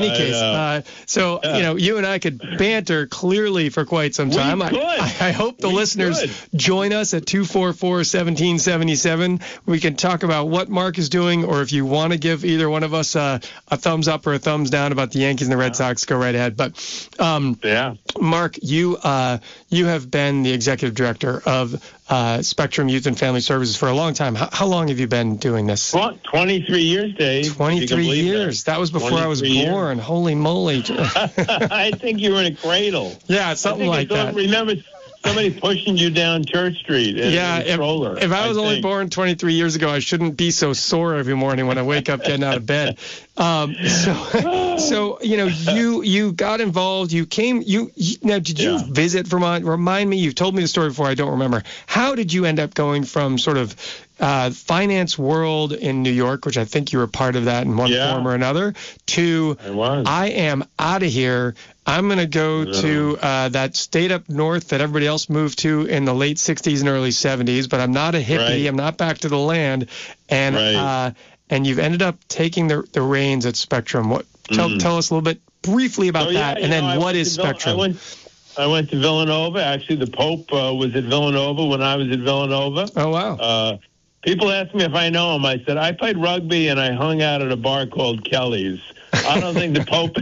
any case, you and I could banter clearly for quite some time. I hope the listeners join us at 244-1777. We can talk about what Mark is doing, or if you want to give either one of us a thumbs up or a thumbs down about the Yankees and the Red Sox, go right ahead. But Mark, you have been the executive director of Spectrum Youth and Family Services for a long time. How long have you been doing this? 23 years, Dave. 23 years. That was before I was born. Holy moly. I think you were in a cradle. Yeah, something like that. Remember somebody pushing you down Church Street in a stroller. If I was only born 23 years ago, I shouldn't be so sore every morning when I wake up getting out of bed. So you got involved. You came. Did you visit Vermont? Remind me. You've told me the story before. I don't remember. How did you end up going from sort of finance world in New York, which I think you were part of that in one form or another, to I am out of here. I'm going to go to that state up north that everybody else moved to in the late 60s and early 70s, but I'm not a hippie. Right. I'm not back to the land. And and you've ended up taking the reins at Spectrum. Tell us a little bit briefly about that, and then what is Spectrum? I went to Villanova. Actually, the Pope was at Villanova when I was at Villanova. Oh, wow. People ask me if I know him. I said, I played rugby and I hung out at a bar called Kelly's. I don't think the Pope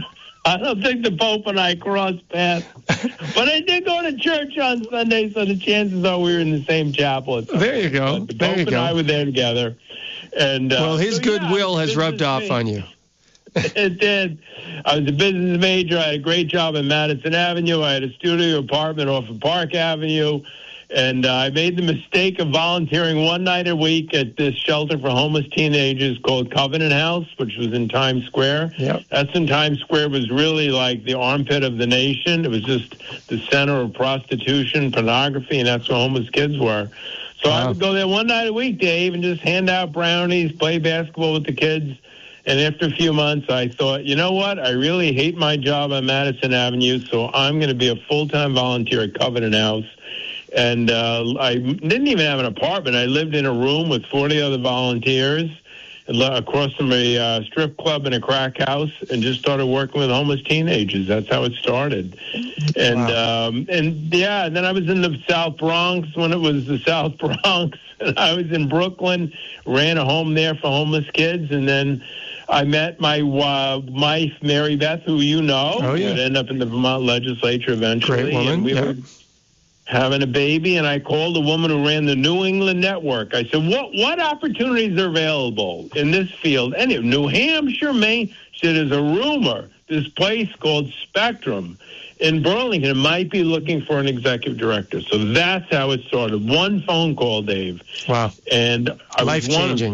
and I crossed paths. But I did go to church on Sunday, so the chances are we were in the same chapel. There you go. The Pope and I were there together. And his goodwill has rubbed off on you. It did. I was a business major. I had a great job in Madison Avenue. I had a studio apartment off of Park Avenue. And I made the mistake of volunteering one night a week at this shelter for homeless teenagers called Covenant House, which was in Times Square. Yep. That's when Times Square was really like the armpit of the nation. It was just the center of prostitution, pornography, and that's where homeless kids were. So I would go there one night a week, Dave, and just hand out brownies, play basketball with the kids. And after a few months, I thought, you know what? I really hate my job on Madison Avenue, so I'm going to be a full-time volunteer at Covenant House. And I didn't even have an apartment. I lived in a room with 40 other volunteers across from a strip club and a crack house, and just started working with homeless teenagers. That's how it started. And and then I was in the South Bronx when it was the South Bronx. And I was in Brooklyn, ran a home there for homeless kids, and then I met my wife, Mary Beth, who you know. Oh, yeah. Would end up in the Vermont legislature eventually. Great woman. And we were having a baby, and I called the woman who ran the New England network. I said, what opportunities are available in this field? Anyway, New Hampshire, Maine. She said, there's a rumor, this place called Spectrum in Burlington might be looking for an executive director. So that's how it started. One phone call, Dave. Wow. And I was one of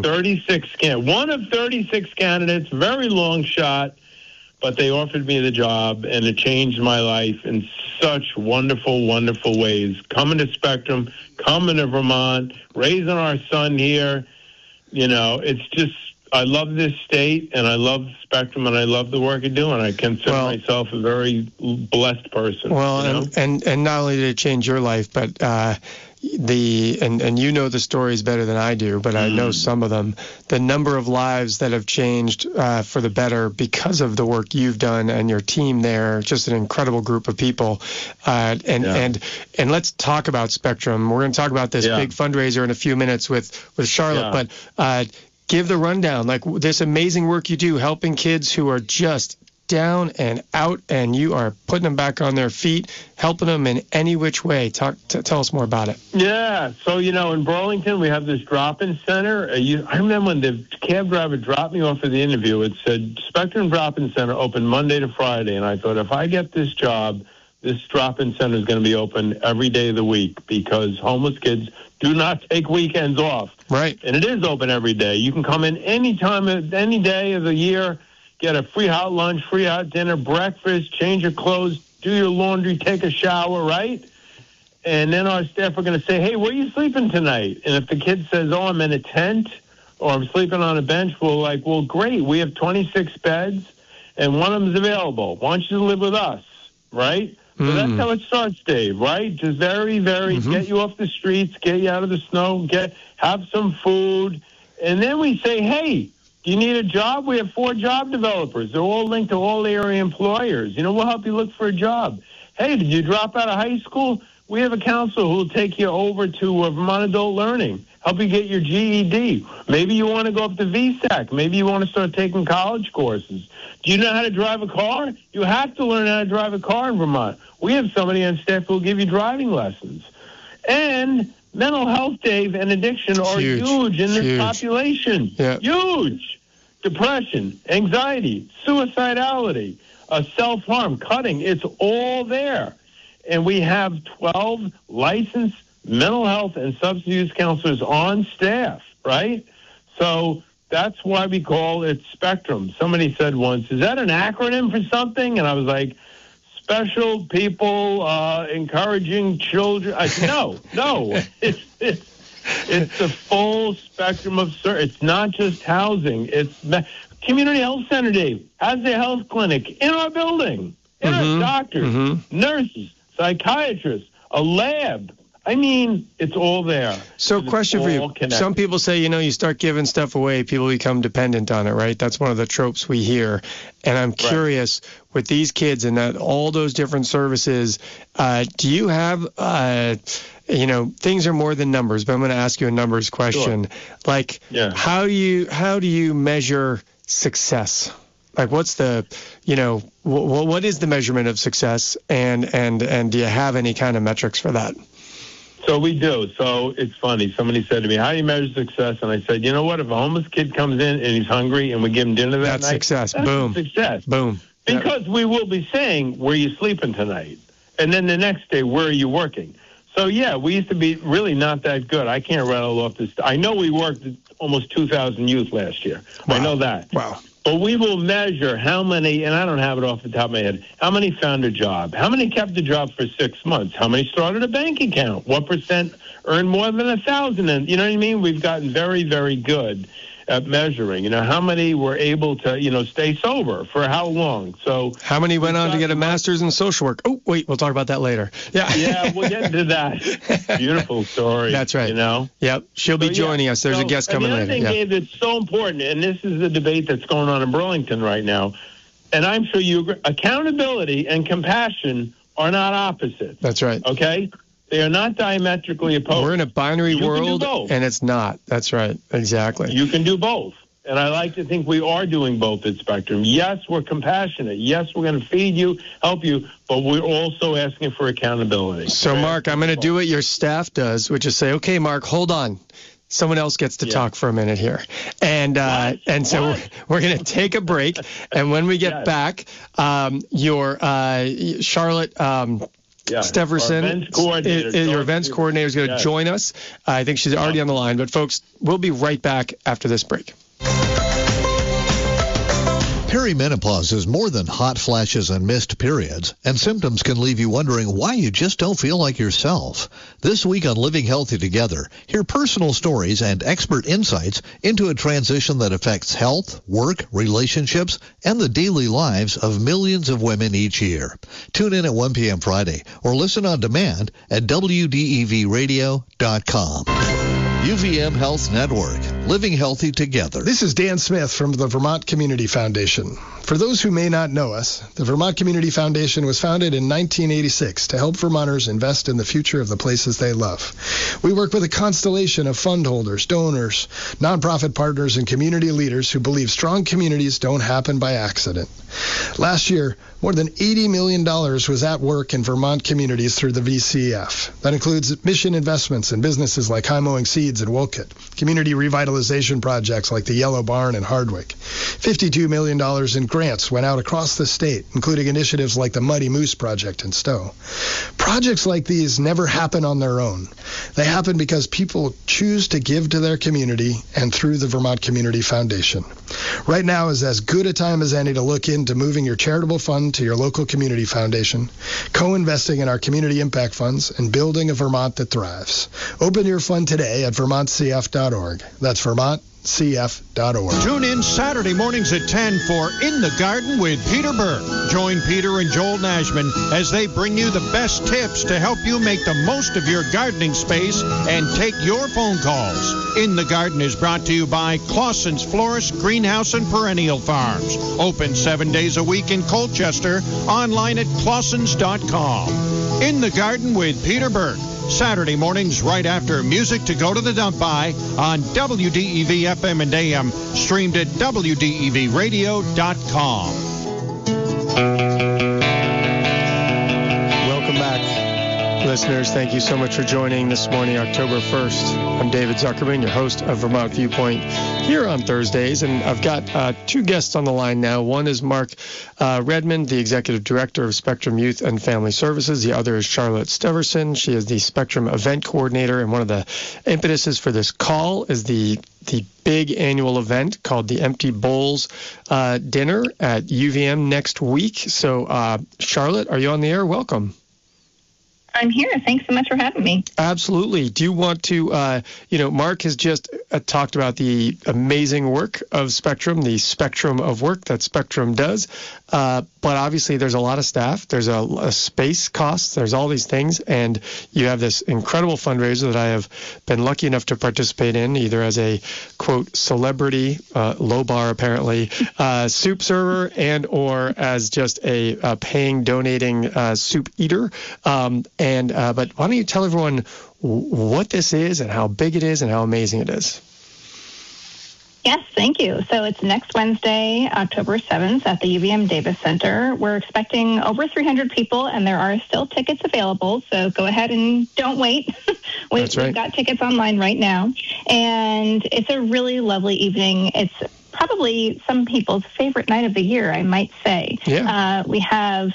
36 candidates, very long shot, but they offered me the job, and it changed my life in such wonderful, wonderful ways. Coming to Spectrum, coming to Vermont, raising our son here, it's just, I love this state, and I love Spectrum, and I love the work I do, and I consider myself a very blessed person. Well, and not only did it change your life, but and you know the stories better than I do, but I know some of them. The number of lives that have changed for the better because of the work you've done and your team there, just an incredible group of people. And let's talk about Spectrum. We're going to talk about this big fundraiser in a few minutes with Charlotte, but give the rundown, like this amazing work you do helping kids who are just down and out, and you are putting them back on their feet, helping them in any which way. Tell us more about it. Yeah, so, in Burlington, we have this drop-in center. I remember when the cab driver dropped me off for the interview, it said Spectrum Drop-in Center open Monday to Friday, and I thought, if I get this job, this drop-in center is going to be open every day of the week, because homeless kids do not take weekends off. Right. And it is open every day. You can come in any time, any day of the year, get a free hot lunch, free hot dinner, breakfast, change your clothes, do your laundry, take a shower, right? And then our staff are going to say, hey, where are you sleeping tonight? And if the kid says, oh, I'm in a tent or I'm sleeping on a bench, well, great. We have 26 beds and one of them is available. Why don't you live with us, right? So that's how it starts, Dave, right? Just very, very get you off the streets, get you out of the snow, have some food. And then we say, hey, Do you need a job? We have 4 job developers. They're all linked to all area employers. We'll help you look for a job. Hey, did you drop out of high school? We have a counselor who will take you over to Vermont Adult Learning, help you get your GED. Maybe you want to go up to VSAC. Maybe you want to start taking college courses. Do you know how to drive a car? You have to learn how to drive a car in Vermont. We have somebody on staff who will give you driving lessons. And mental health, Dave, and addiction are huge in this population. Yeah. Huge. Depression, anxiety, suicidality, self-harm, cutting. It's all there. And we have 12 licensed mental health and substance use counselors on staff, right? So that's why we call it Spectrum. Somebody said once, is that an acronym for something? And I was like, special people encouraging children. I said, no. It's the full spectrum of service. It's not just housing. It's community health center, Dave, has a health clinic in our building. It has doctors, nurses, psychiatrists, a lab. I mean, it's all there. So question for you. Connected. Some people say, you start giving stuff away, people become dependent on it, right? That's one of the tropes we hear. And I'm curious, with these kids and all those different services, do you have, things are more than numbers, but I'm going to ask you a numbers question. Sure. How do you measure success? Like, what's the, what is the measurement of success? And do you have any kind of metrics for that? So we do. So it's funny. Somebody said to me, how do you measure success? And I said, you know what? If a homeless kid comes in and he's hungry and we give him dinner that night, success. That's Boom. Success. Boom. Because we will be saying, where are you sleeping tonight? And then the next day, where are you working? So, we used to be really not that good. I can't rattle off this. I know we worked almost 2,000 youth last year. Wow. I know that. Wow. But we will measure how many, and I don't have it off the top of my head, how many found a job, how many kept a job for 6 months, how many started a bank account, what percent earned more than 1,000, and you know what I mean? We've gotten very, very good at measuring. How many were able to, stay sober for how long? So how many went on to get a master's in social work? Oh, wait, we'll talk about that later. Yeah, we'll get into that. Beautiful story. That's right. Yep. She'll be joining us. There's a guest coming later. The other thing, Dave, that's so important, and this is the debate that's going on in Burlington right now, and I'm sure you agree, accountability and compassion are not opposites. That's right. Okay? They are not diametrically opposed. We're in a binary world, and it's not. That's right. Exactly. You can do both. And I like to think we are doing both at Spectrum. Yes, we're compassionate. Yes, we're going to feed you, help you, but we're also asking for accountability. So, Mark, I'm going to do what your staff does, which is say, okay, Mark, hold on. Someone else gets to talk for a minute here. And so we're going to take a break. And when we get back, your Charlotte Stefferson, your events coordinator, is going to join us. I think she's already on the line. But, folks, we'll be right back after this break. Perimenopause is more than hot flashes and missed periods, and symptoms can leave you wondering why you just don't feel like yourself. This week on Living Healthy Together, hear personal stories and expert insights into a transition that affects health, work, relationships, and the daily lives of millions of women each year. Tune in at 1 p.m. Friday or listen on demand at WDEVradio.com. UVM Health Network, living healthy together. This is Dan Smith from the Vermont Community Foundation. For those who may not know us, the Vermont Community Foundation was founded in 1986 to help Vermonters invest in the future of the places they love. We work with a constellation of fund holders, donors, nonprofit partners, and community leaders who believe strong communities don't happen by accident. Last year, more than $80 million was at work in Vermont communities through the VCF. That includes mission investments in businesses like High Mowing Seeds in Wolcott, community revitalization projects like the Yellow Barn in Hardwick. $52 million in grants went out across the state, including initiatives like the Muddy Moose Project in Stowe. Projects like these never happen on their own. They happen because people choose to give to their community and through the Vermont Community Foundation. Right now is as good a time as any to look into moving your charitable fund to your local community foundation, co-investing in our community impact funds, and building a Vermont that thrives. Open your fund today at vermontcf.org. That's Vermont, vmcf.org. Tune in Saturday mornings at 10 for In the Garden with Peter Burke. Join Peter and Joel Nashman as they bring you the best tips to help you make the most of your gardening space and take your phone calls. In the Garden is brought to you by Clausen's Florist, Greenhouse, and Perennial Farms. Open 7 days a week in Colchester. Online at clausens.com. In the Garden with Peter Burke. Saturday mornings right after Music to Go to the Dump By on WDEV FM and AM. Streamed at WDEVradio.com. Welcome back, listeners. Thank you so much for joining this morning, October 1st. I'm David Zuckerman, your host of Vermont Viewpoint here on Thursdays, and I've got two guests on the line now. One is Mark Redmond, the Executive Director of Spectrum Youth and Family Services. The other is Charlotte Steverson. She is the Spectrum Event Coordinator, and one of the impetuses for this call is the big annual event called the Empty Bowls Dinner at UVM next week. So, Charlotte, are you on the air? Welcome. I'm here. Thanks so much for having me. Absolutely. Do you want to, Mark has just talked about the amazing work of Spectrum, the spectrum of work that Spectrum does. But obviously there's a lot of staff. There's a space cost. There's all these things. And you have this incredible fundraiser that I have been lucky enough to participate in, either as a, quote, celebrity, low bar apparently, soup server, and or as just a paying, donating soup eater. But why don't you tell everyone what this is and how big it is and how amazing it is? Yes, thank you. So it's next Wednesday, October 7th at the UVM Davis Center. We're expecting over 300 people, and there are still tickets available, so go ahead and don't wait. We've got tickets online right now, and it's a really lovely evening. It's probably some people's favorite night of the year, I might say. Yeah. We have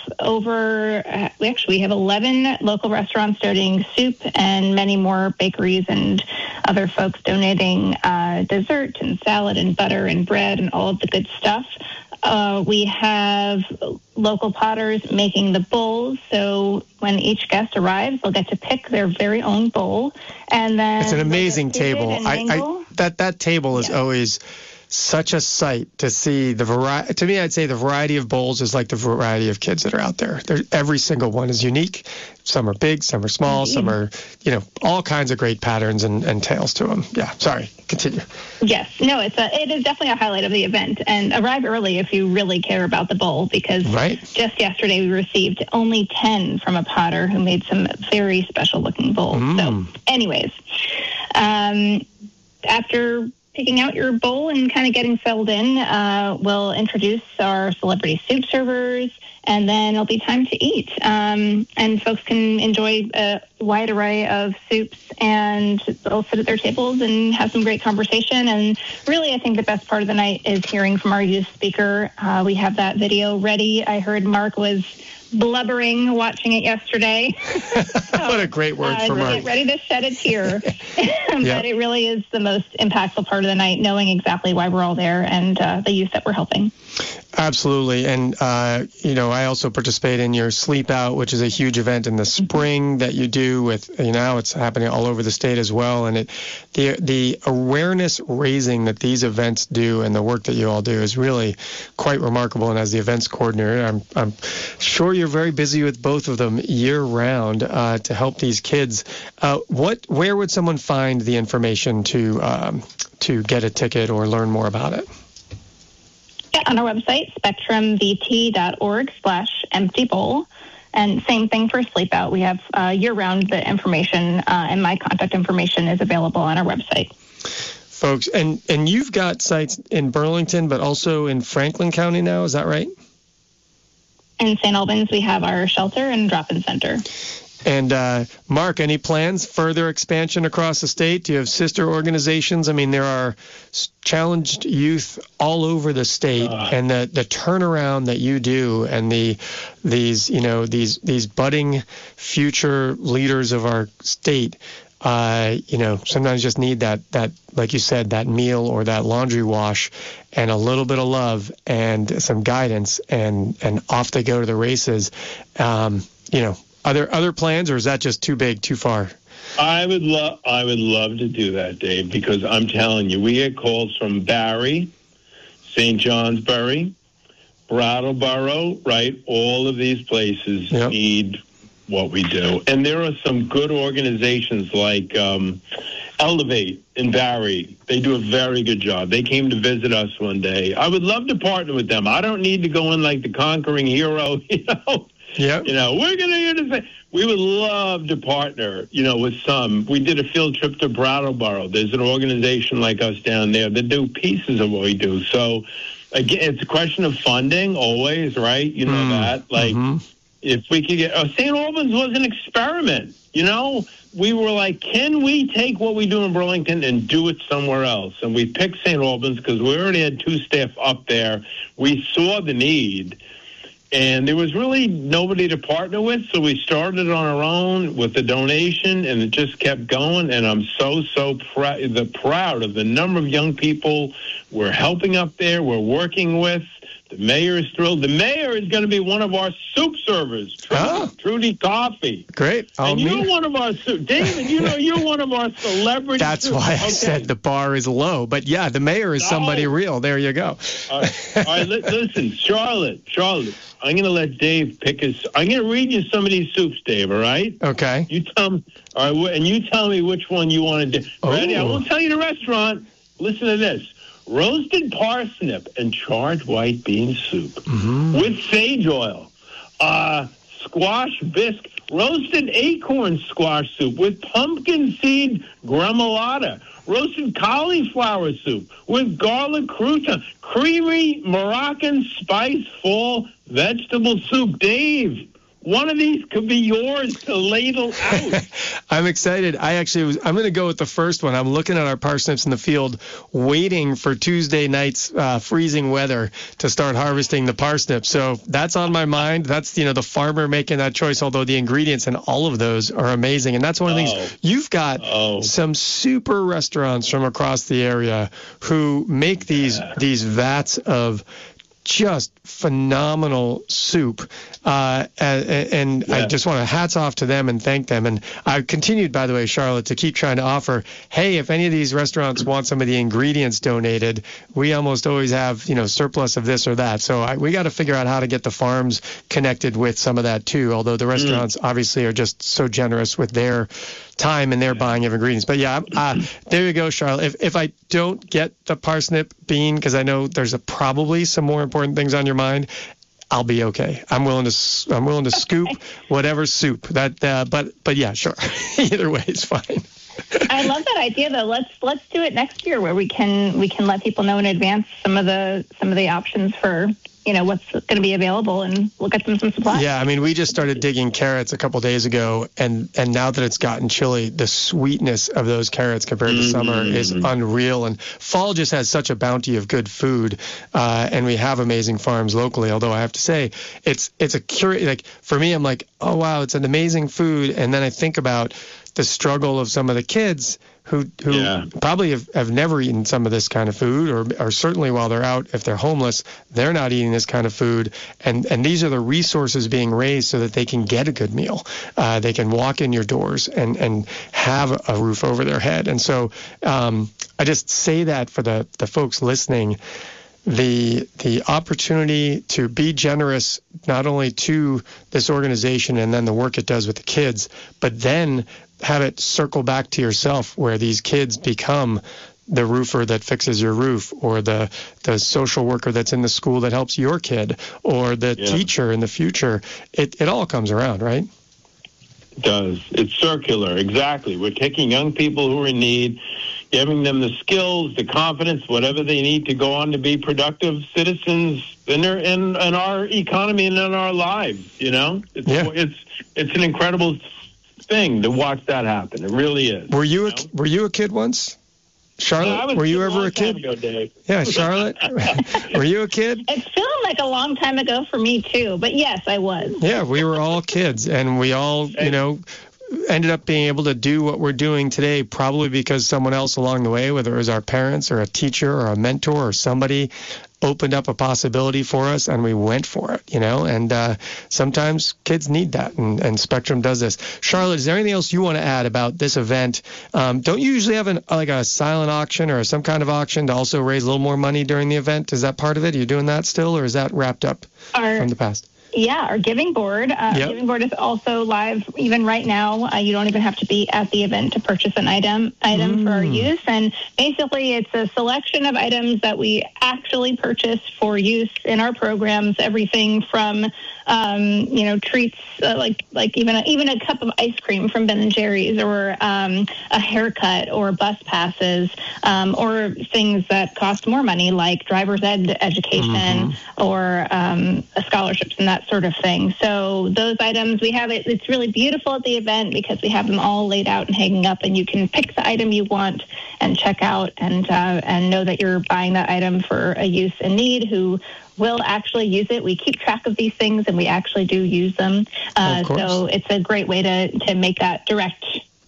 we have 11 local restaurants donating soup and many more bakeries and other folks donating dessert and salad and butter and bread and all of the good stuff. We have local potters making the bowls, so when each guest arrives, they'll get to pick their very own bowl. And then it's an amazing table. That table is always such a sight to see the variety. To me, I'd say the variety of bowls is like the variety of kids that are out there. Every single one is unique. Some are big, some are small, some are, all kinds of great patterns and tails to them. Yeah, sorry, continue. Yes, no, it is definitely a highlight of the event. And arrive early if you really care about the bowl, because just yesterday we received only 10 from a potter who made some very special looking bowls. So anyways, after picking out your bowl and kind of getting settled in, we'll introduce our celebrity soup servers, and then it'll be time to eat. And folks can enjoy a wide array of soups, and they'll sit at their tables and have some great conversation. And really, I think the best part of the night is hearing from our youth speaker. We have that video ready. I heard Mark was blubbering watching it yesterday. What a great word for Mark. Get ready to shed a tear. But it really is the most impactful part of the night, knowing exactly why we're all there and the youth that we're helping. Absolutely. And, I also participate in your Sleep Out, which is a huge event in the spring that you do with, now it's happening all over the state as well. And the awareness raising that these events do and the work that you all do is really quite remarkable. And as the events coordinator, I'm sure you're very busy with both of them year round to help these kids. Where would someone find the information to get a ticket or learn more about it? Yeah, on our website, spectrumvt.org/empty bowl. And same thing for Sleep Out. We have year-round the information, and my contact information is available on our website. Folks, and you've got sites in Burlington, but also in Franklin County now, is that right? In St. Albans, we have our shelter and drop-in center. And Mark, any plans, further expansion across the state? Do you have sister organizations? I mean, there are challenged youth all over the state, and the turnaround that you do, and these budding future leaders of our state, sometimes just need that, like you said, that meal or that laundry wash and a little bit of love and some guidance, and off they go to the races. Are there other plans, or is that just too big, too far? I would love to do that, Dave, because I'm telling you, we get calls from Barry, St. Johnsbury, Brattleboro, right? All of these places need what we do. And there are some good organizations like Elevate in Barry. They do a very good job. They came to visit us one day. I would love to partner with them. I don't need to go in like the conquering hero, you know. Yeah. You know, we're going to do this. We would love to partner, you know, with some. We did a field trip to Brattleboro. There's an organization like us down there that do pieces of what we do. So, again, it's a question of funding always, right? You know that. Like, if we could get St. Albans was an experiment, you know. We were like, can we take what we do in Burlington and do it somewhere else? And we picked St. Albans because we already had 2 staff up there. We saw the need, and there was really nobody to partner with, so we started on our own with the donation, and it just kept going. And I'm so proud of the number of young people we're helping up there, we're working with. The mayor is thrilled. The mayor is going to be one of our soup servers, Trudy Coffee. Great. You're one of our David, you know, you're one of our celebrities. That's why I said the bar is low. But, yeah, the mayor is somebody real. There you go. All right, listen, Charlotte, I'm going to let Dave pick I'm going to read you some of these soups, Dave, all right? Okay. You tell me, all right, and you tell me which one you want to do. Ready? I won't tell you the restaurant. Listen to this. Roasted parsnip and charred white bean soup with sage oil. Squash bisque, roasted acorn squash soup with pumpkin seed gremolata. Roasted cauliflower soup with garlic crouton. Creamy Moroccan spice fall vegetable soup. Dave, one of these could be yours to ladle out. I'm excited. I'm going to go with the first one. I'm looking at our parsnips in the field, waiting for Tuesday night's freezing weather to start harvesting the parsnips. So that's on my mind. That's, you know, the farmer making that choice, although the ingredients in all of those are amazing. And that's one of the things. You've got some super restaurants from across the area who make these vats of just phenomenal soup. I just want to hats off to them and thank them. And I've continued, by the way, Charlotte, to keep trying to offer, hey, if any of these restaurants want some of the ingredients donated, we almost always have, you know, surplus of this or that. So we got to figure out how to get the farms connected with some of that too, although the restaurants obviously are just so generous with their time and their buying of ingredients. But yeah, there you go, Charlotte. If I don't get the parsnip bean, because I know there's probably some more important things on your mind, I'll be okay. I'm willing to scoop whatever soup that. But yeah, sure. Either way is fine. I love that idea though. Let's do it next year where we can let people know in advance some of the options for, you know, what's going to be available, and we'll get them some supplies. Yeah, I mean, we just started digging carrots a couple days ago, and now that it's gotten chilly, the sweetness of those carrots compared to summer is unreal. And fall just has such a bounty of good food, and we have amazing farms locally. Although I have to say, it's a curious, like for me, I'm like, oh wow, it's an amazing food, and then I think about the struggle of some of the kids who probably have never eaten some of this kind of food, or certainly while they're out, if they're homeless, they're not eating this kind of food. And these are the resources being raised so that they can get a good meal. They can walk in your doors and have a roof over their head. And so I just say that for the folks listening, the opportunity to be generous not only to this organization and then the work it does with the kids, but then have it circle back to yourself where these kids become the roofer that fixes your roof, or the social worker that's in the school that helps your kid, or the teacher in the future. It all comes around, right? It does. It's circular. Exactly. We're taking young people who are in need, giving them the skills, the confidence, whatever they need to go on to be productive citizens in our economy and in our lives. You know, it's an incredible thing to watch that happen. It really is. Were you a kid once, Charlotte? Were you ever a kid? Ago, Dave. Yeah, Charlotte. Were you a kid? It's feeling like a long time ago for me too, but yes, I was. Yeah, we were all kids, and we all, you know, ended up being able to do what we're doing today, probably because someone else along the way, whether it was our parents or a teacher or a mentor or somebody, opened up a possibility for us, and we went for it, and sometimes kids need that, and Spectrum does this. Charlotte, is there anything else you want to add about this event? Don't you usually have a silent auction or some kind of auction to also raise a little more money during the event? Is that part of it? Are you doing that still, or is that wrapped up from the past? Yeah, our Giving Board. Giving Board is also live even right now. You don't even have to be at the event to purchase an item for our use. And basically, it's a selection of items that we actually purchase for use in our programs. Everything from treats like even a cup of ice cream from Ben & Jerry's, or a haircut, or bus passes, or things that cost more money like driver's ed education, or scholarships and that sort of thing. So those items, we have it. It's really beautiful at the event because we have them all laid out and hanging up, and you can pick the item you want and check out and know that you're buying that item for a use in need who will actually use it. We keep track of these things, and we actually do use them. So it's a great way to make that direct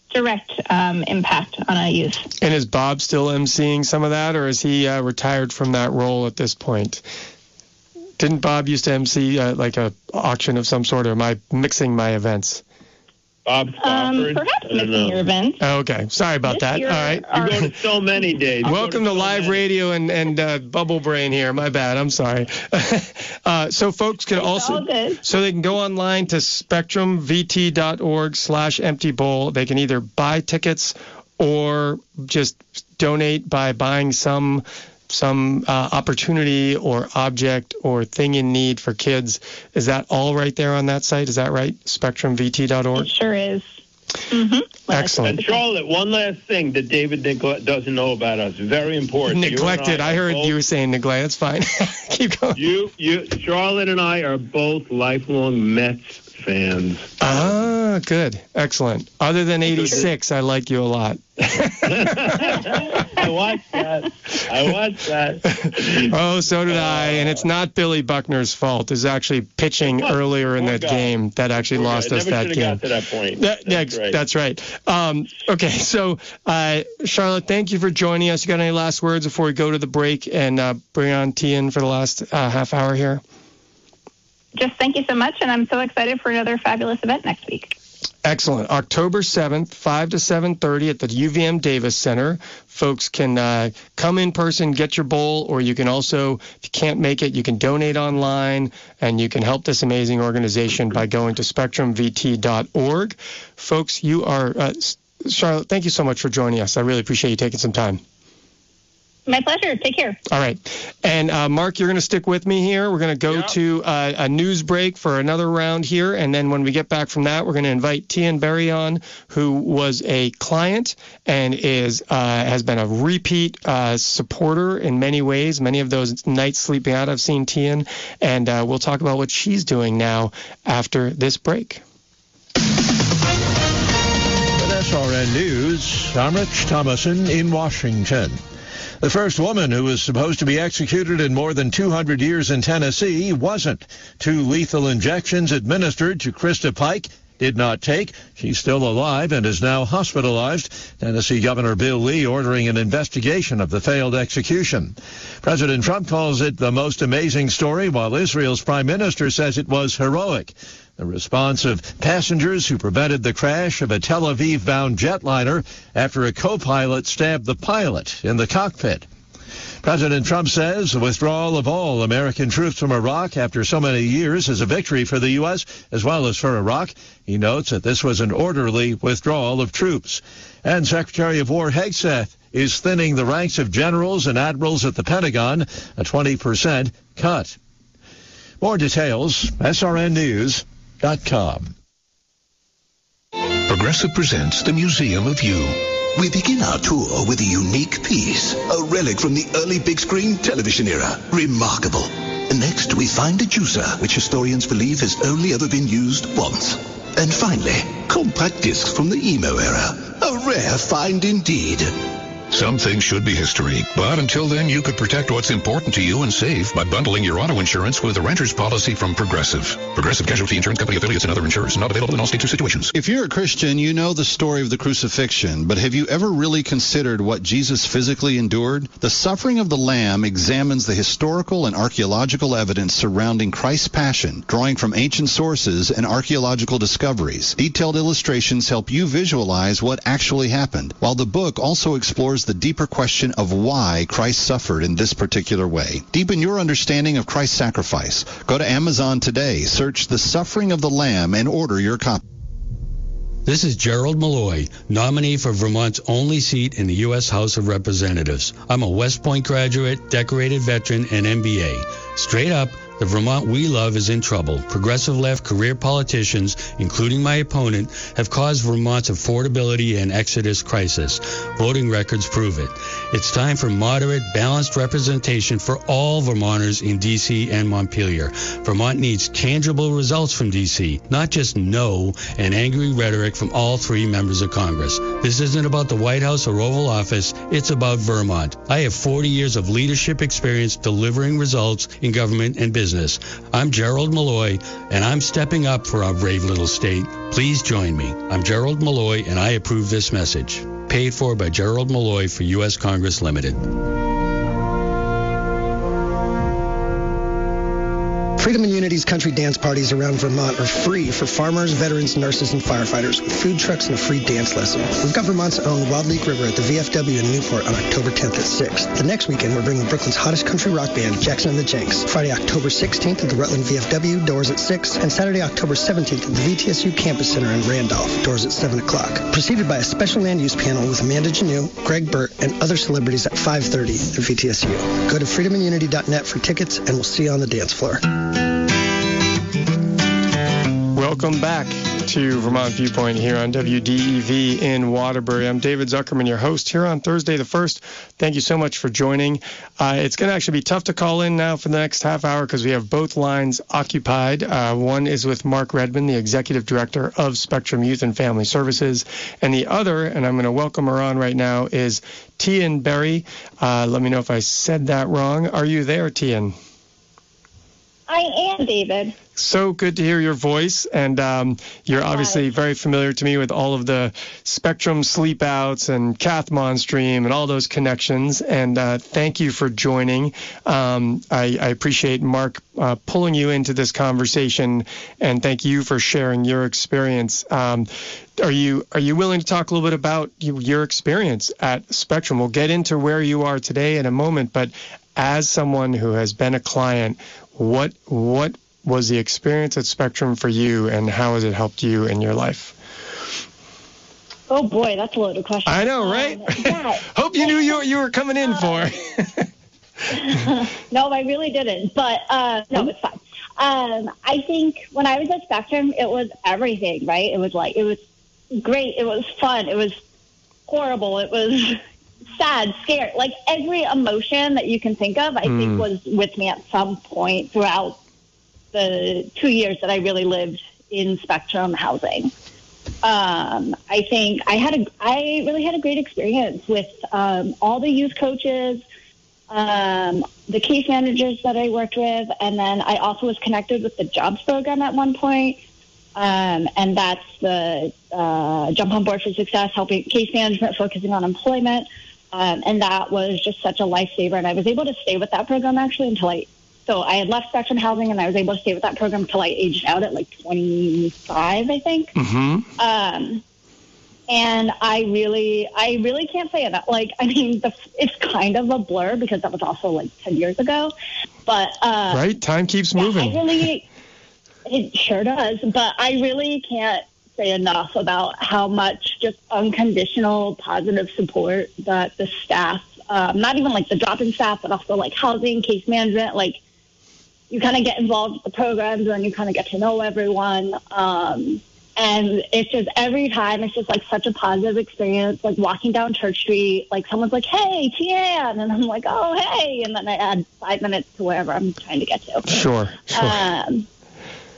impact on a use. And is Bob still emceeing some of that, or is he retired from that role at this point? Didn't Bob used to MC like a auction of some sort, or am I mixing my events? Bob Spofford? Perhaps mixing your events. Oh, okay. Sorry about that. All right. You're going to so many days. Welcome to live radio and Bubble Brain here. My bad. I'm sorry. So folks can so they can go online to spectrumvt.org/empty bowl. They can either buy tickets or just donate by buying some opportunity or object or thing in need for kids. Is that all right there on that site? Is that right? SpectrumVT.org? It sure is. Excellent. And Charlotte, one last thing that David doesn't know about us. Very important. Neglected. I heard you were saying neglect. That's fine. Keep going. Charlotte and I are both lifelong Mets fans. Ah, good. Excellent. Other than 86, I like you a lot. I watched that. Oh, so did I. And it's not Billy Buckner's fault. It's actually pitching earlier in that game that actually lost us that game. Got to that point. That's right. Okay, so Charlotte, thank you for joining us. You got any last words before we go to the break and bring on Tian for the last half hour here? Just thank you so much, and I'm so excited for another fabulous event next week. Excellent. October 7th, 5 to 7:30 at the UVM Davis Center. Folks can come in person, get your bowl, or you can also, if you can't make it, you can donate online, and you can help this amazing organization by going to spectrumvt.org. Folks, you are, Charlotte, thank you so much for joining us. I really appreciate you taking some time. My pleasure. Take care. All right. And Mark, you're going to stick with me here. We're going to go to a news break for another round here. And then when we get back from that, we're going to invite Tian Berry on, who was a client and has been a repeat supporter in many ways. Many of those nights sleeping out, I've seen Tian. And we'll talk about what she's doing now after this break. With SRN News, I'm Rich Thomason in Washington. The first woman who was supposed to be executed in more than 200 years in Tennessee wasn't. 2 lethal injections administered to Krista Pike did not take. She's still alive and is now hospitalized. Tennessee Governor Bill Lee ordering an investigation of the failed execution. President Trump calls it the most amazing story, while Israel's prime minister says it was heroic. The response of passengers who prevented the crash of a Tel Aviv-bound jetliner after a co-pilot stabbed the pilot in the cockpit. President Trump says the withdrawal of all American troops from Iraq after so many years is a victory for the U.S. as well as for Iraq. He notes that this was an orderly withdrawal of troops. And Secretary of War Hegseth is thinning the ranks of generals and admirals at the Pentagon, a 20% cut. More details, SRNnews.com. Progressive presents the Museum of You. We begin our tour with a unique piece, a relic from the early big screen television era. Remarkable. Next, we find a juicer, which historians believe has only ever been used once. And finally, compact discs from the emo era. A rare find indeed. Some things should be history, but until then, you could protect what's important to you and save by bundling your auto insurance with a renter's policy from Progressive. Progressive Casualty Insurance Company affiliates and other insurers. Not available in all states or situations. If you're a Christian, you know the story of the crucifixion, but have you ever really considered what Jesus physically endured? The Suffering of the Lamb examines the historical and archaeological evidence surrounding Christ's passion, drawing from ancient sources and archaeological discoveries. Detailed illustrations help you visualize what actually happened, while the book also explores the deeper question of why Christ suffered in this particular way. Deepen your understanding of Christ's sacrifice. Go to Amazon today, search The Suffering of the Lamb, and order your copy. This is Gerald Malloy, nominee for Vermont's only seat in the U.S. House of Representatives. I'm a West Point graduate, decorated veteran, and MBA. Straight up, the Vermont we love is in trouble. Progressive left career politicians, including my opponent, have caused Vermont's affordability and exodus crisis. Voting records prove it. It's time for moderate, balanced representation for all Vermonters in D.C. and Montpelier. Vermont needs tangible results from D.C., not just no and angry rhetoric from all three members of Congress. This isn't about the White House or Oval Office. It's about Vermont. I have 40 years of leadership experience delivering results in government and business. I'm Gerald Malloy, and I'm stepping up for our brave little state. Please join me. I'm Gerald Malloy, and I approve this message. Paid for by Gerald Malloy for U.S. Congress Limited. Freedom and Unity's country dance parties around Vermont are free for farmers, veterans, nurses, and firefighters with food trucks and a free dance lesson. We've got Vermont's own Wild Leak River at the VFW in Newport on October 10th at 6. The next weekend, we're bringing Brooklyn's hottest country rock band, Jackson and the Jenks. Friday, October 16th at the Rutland VFW, doors at 6. And Saturday, October 17th at the VTSU Campus Center in Randolph, doors at 7 o'clock. Preceded by a special land use panel with Amanda Janeau, Greg Burt, and other celebrities at 5:30 at VTSU. Go to freedomunity.net for tickets, and we'll see you on the dance floor. Welcome back to Vermont Viewpoint here on WDEV in Waterbury. I'm David Zuckerman, your host here on Thursday the 1st. Thank you so much for joining. It's going to actually be tough to call in now for the next half hour because we have both lines occupied. One is with Mark Redmond, the Executive Director of Spectrum Youth and Family Services. And the other, and I'm going to welcome her on right now, is Tian Berry. Let me know if I said that wrong. Are you there, Tian? I am, David. So good to hear your voice, and you're obviously very familiar to me with all of the Spectrum sleepouts and Cathmon Stream and all those connections, and thank you for joining. I appreciate Mark pulling you into this conversation, and thank you for sharing your experience. Are you willing to talk a little bit about your experience at Spectrum? We'll get into where you are today in a moment, but as someone who has been a client, what was the experience at Spectrum for you, and how has it helped you in your life? Oh boy, that's a loaded question. I know, right? Yeah. Hope you knew you were coming in for. No, I really didn't, but no, it's fine. I think when I was at Spectrum, it was everything, right? It was great, it was fun, it was horrible, it was sad, scared, like every emotion that you can think of, I think was with me at some point throughout the 2 years that I really lived in Spectrum housing. I think I really had a great experience with all the youth coaches, the case managers that I worked with, and then I also was connected with the jobs program at one point. And that's the Jump on Board for Success, helping case management, focusing on employment. And that was just such a lifesaver. And I was able to stay with that program actually so I had left Spectrum Housing, and I was able to stay with that program until I aged out at like 25, I think. Mm-hmm. And I really can't say it. Like, I mean, it's kind of a blur because that was also like 10 years ago. But right, time keeps moving. It sure does. But I really can't say enough about how much just unconditional positive support that the staff, not even like the drop-in staff, but also like housing, case management, like you kind of get involved with the programs and you kind of get to know everyone. And it's just every time it's just like such a positive experience, like walking down Church Street, like someone's like, hey, Tian, and I'm like, oh, hey. And then I add 5 minutes to wherever I'm trying to get to. Sure.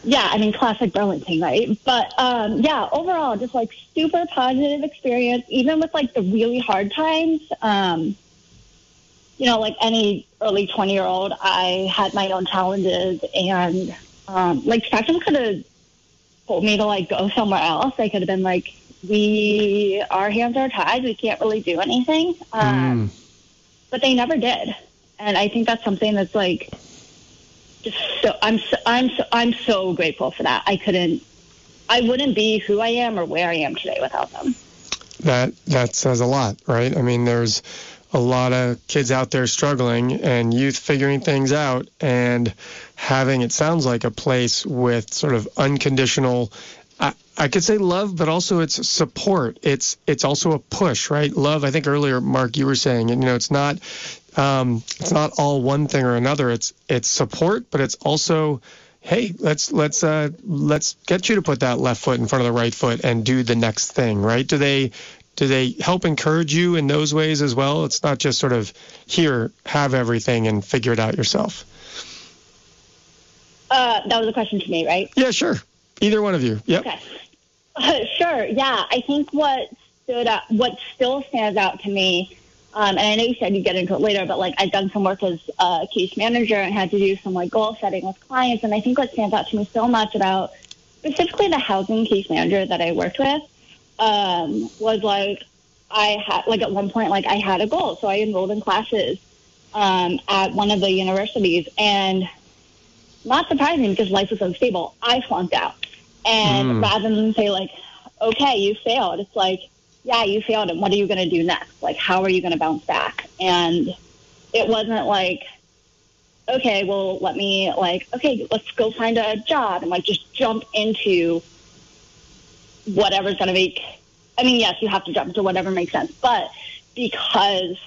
Yeah, I mean, classic Burlington, right? But, yeah, overall, just, like, super positive experience, even with, like, the really hard times. You know, like any early 20-year-old, I had my own challenges, and, like, Spectrum could have told me to, like, go somewhere else. They could have been like, our hands are tied, we can't really do anything. But they never did. And I think that's something that's, like, just so, I'm so grateful for that. I wouldn't be who I am or where I am today without them. That says a lot, right? I mean, there's a lot of kids out there struggling and youth figuring things out and having, it sounds like, a place with sort of unconditional, I could say love, but also it's support. It's also a push, right? Love, I think earlier, Mark, you were saying, and, you know, it's not all one thing or another. It's support, but it's also, hey, let's get you to put that left foot in front of the right foot and do the next thing, right? Do they help encourage you in those ways as well? It's not just sort of, here, have everything and figure it out yourself. That was a question to me, right? Yeah, sure. Either one of you. Yep. Okay. Sure. Yeah. I think what still stands out to me, and I know you said you'd get into it later, but, like, I've done some work as a case manager and had to do some, like, goal setting with clients. And I think what stands out to me so much about specifically the housing case manager that I worked with, was, like, I had, like, at one point, like, I had a goal. So I enrolled in classes at one of the universities, and not surprising because life was unstable, I flunked out. And rather than say, like, okay, you failed, it's like, yeah, you failed, and what are you going to do next? Like, how are you going to bounce back? And it wasn't like, okay, well, let's go find a job and, like, just jump into whatever's going to make, I mean, yes, you have to jump into whatever makes sense, but because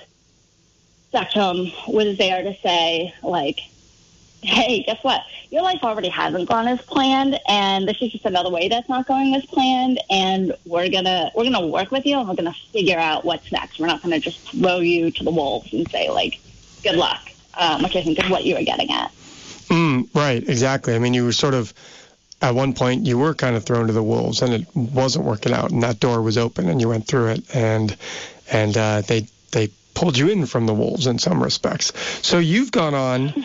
Spectrum was there to say, like, hey, guess what? Your life already hasn't gone as planned, and this is just another way that's not going as planned, and we're gonna work with you, and we're gonna figure out what's next. We're not gonna just throw you to the wolves and say, like, good luck, which I think is what you were getting at. Right, exactly. I mean, you were sort of, at one point, you were kind of thrown to the wolves, and it wasn't working out, and that door was open, and you went through it, and they pulled you in from the wolves in some respects. So you've gone on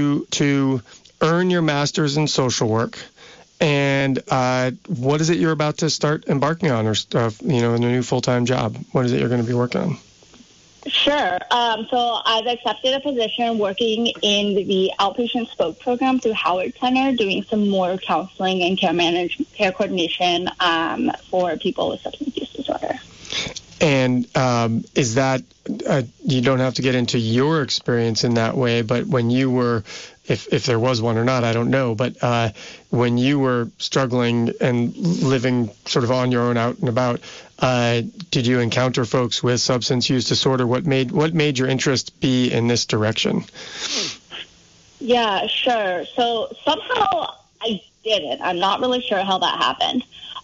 to earn your master's in social work, and what is it you're about to start embarking on, or in a new full-time job? What is it you're going to be working on? Sure. So I've accepted a position working in the outpatient spoke program through Howard Center, doing some more counseling and care coordination for people with substance use disorder. And is that, you don't have to get into your experience in that way, but when you were, if there was one or not, I don't know, but when you were struggling and living sort of on your own out and about, did you encounter folks with substance use disorder? What made your interest be in this direction? Yeah, sure. So somehow I didn't. I'm not really sure how that happened.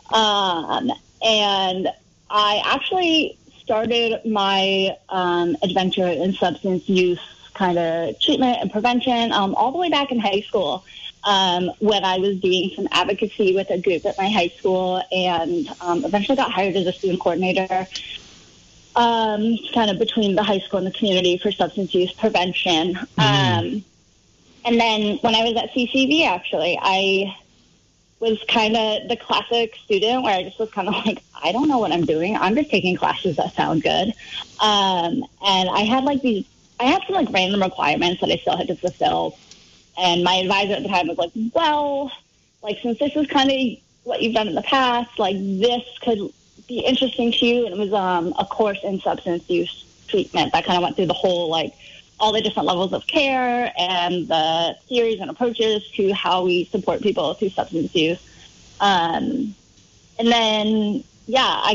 And I actually started my adventure in substance use kind of treatment and prevention all the way back in high school when I was doing some advocacy with a group at my high school, and eventually got hired as a student coordinator kind of between the high school and the community for substance use prevention. And then when I was at CCV, actually, I was kind of the classic student where I just was kind of like, I don't know what I'm doing. I'm just taking classes that sound good. And I had some random requirements that I still had to fulfill. And my advisor at the time was like, well, like, since this is kind of what you've done in the past, like, this could be interesting to you. And it was a course in substance use treatment that kind of went through the whole, like, all the different levels of care and the theories and approaches to how we support people through substance use. And then, yeah,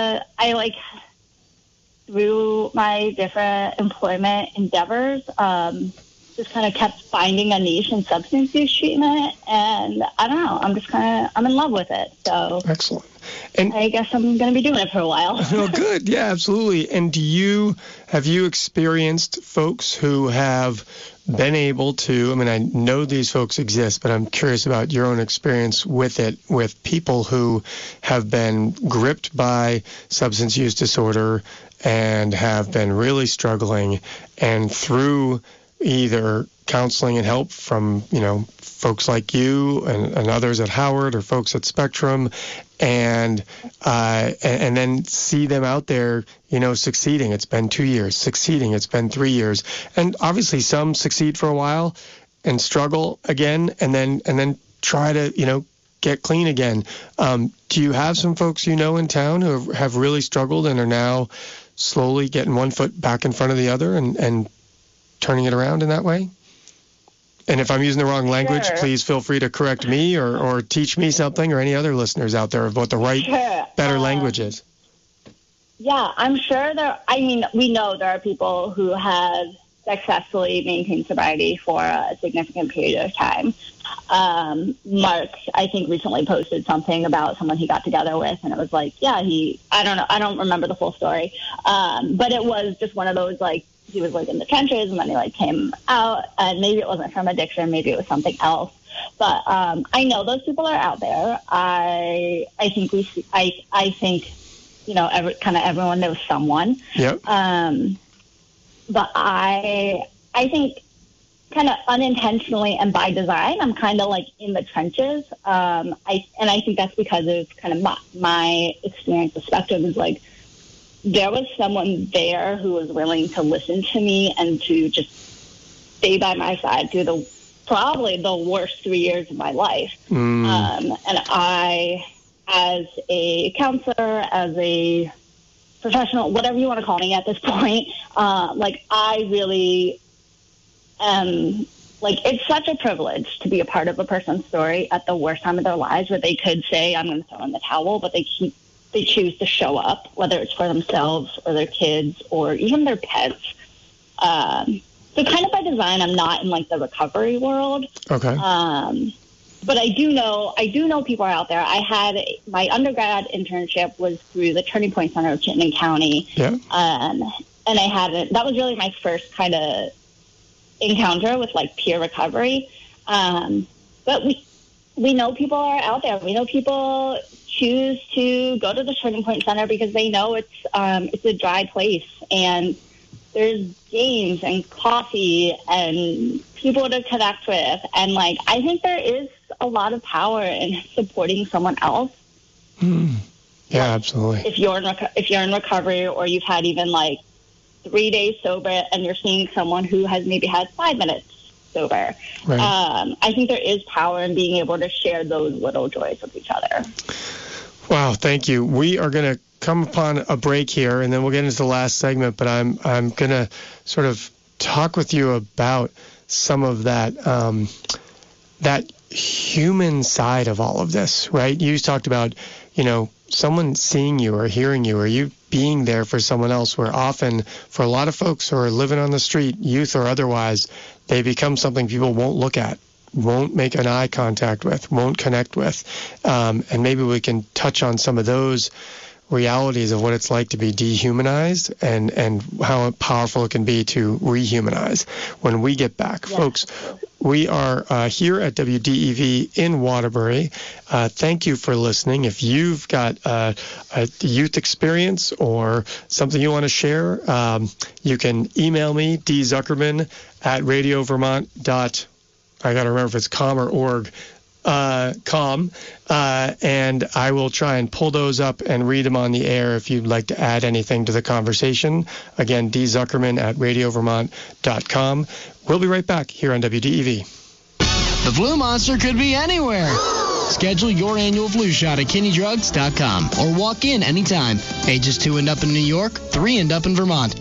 through my different employment endeavors, just kind of kept finding a niche in substance use treatment. And I don't know, I'm in love with it. So excellent. And I guess I'm going to be doing it for a while. Oh, good. Yeah, absolutely. And have you experienced folks who have been able to, I mean, I know these folks exist, but I'm curious about your own experience with it, with people who have been gripped by substance use disorder and have been really struggling, and through either counseling and help from, folks like you and others at Howard or folks at Spectrum, and then see them out there, succeeding. It's been 2 years. Succeeding. It's been 3 years. And obviously some succeed for a while and struggle again, and then try to, get clean again. Do you have some folks in town who have really struggled and are now slowly getting one foot back in front of the other and turning it around in that way? And if I'm using the wrong language, please feel free to correct me or teach me something, or any other listeners out there, of what the right, better language is. Yeah, I'm sure we know there are people who have successfully maintained sobriety for a significant period of time. Mark, I think, recently posted something about someone he got together with, and it was like, I don't remember the full story. But it was just one of those, he was in the trenches, and then he came out, and maybe it wasn't from addiction, maybe it was something else. But I know those people are out there. I think everyone knows someone. Yep. But I think kind of unintentionally and by design, I'm kind of in the trenches. I think that's because of kind of my experience with Spectrum is there was someone there who was willing to listen to me and to just stay by my side through probably the worst 3 years of my life. And I, as a counselor, as a professional, whatever you want to call me at this point, I really am, it's such a privilege to be a part of a person's story at the worst time of their lives, where they could say, I'm going to throw in the towel, but they choose to show up, whether it's for themselves or their kids or even their pets. So kind of by design, I'm not in the recovery world. Okay. But I do know people are out there. I had my undergrad internship was through the Turning Point Center of Chittenden County. Yeah. And that was really my first kind of encounter with peer recovery. But we know people are out there. We know people choose to go to the Turning Point Center because they know it's a dry place, and there's games and coffee and people to connect with. And I think there is a lot of power in supporting someone else. Yeah, absolutely. If you're in recovery, or you've had even 3 days sober, and you're seeing someone who has maybe had 5 minutes sober, right. I think there is power in being able to share those little joys with each other. Wow, thank you. We are going to come upon a break here, and then we'll get into the last segment, but I'm going to sort of talk with you about some of that that human side of all of this, right? You talked about, someone seeing you or hearing you, or you being there for someone else, where often for a lot of folks who are living on the street, youth or otherwise, they become something people won't look at, won't make an eye contact with, won't connect with. And maybe we can touch on some of those realities of what it's like to be dehumanized, and how powerful it can be to rehumanize when we get back. Yeah. Folks, we are here at WDEV in Waterbury. Thank you for listening. If you've got a youth experience or something you want to share, you can email me, dzuckerman @radiovermont. I got to remember if it's com or org. And I will try and pull those up and read them on the air if you'd like to add anything to the conversation. Again, dzuckerman @radiovermont.com. We'll be right back here on WDEV. The flu monster could be anywhere. Schedule your annual flu shot at KinneyDrugs.com or walk in anytime. Ages 2 and up in New York, 3 and up in Vermont.